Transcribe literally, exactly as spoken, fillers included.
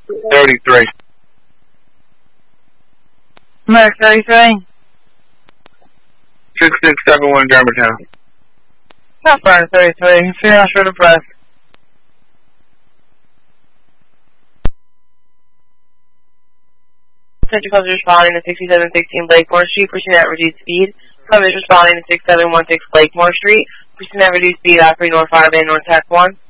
thirty-three. Merc thirty-three. six six seven one Germantown. Not fire thirty-three. Finish for the press. Central Coast is responding to sixty-seven sixteen Blakemore Street, pursuing at reduced speed. Coverage responding to six seven one six Blakemore Street, pursuing at reduced speed, operating North five and North Tack one.